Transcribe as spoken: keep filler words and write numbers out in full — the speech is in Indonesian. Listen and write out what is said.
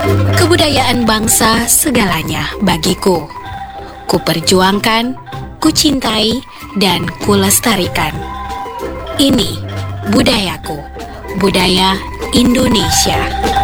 Kebudayaan bangsa segalanya bagiku. Kuperjuangkan, kucintai, dan kulestarikan. Ini budayaku, budaya Indonesia.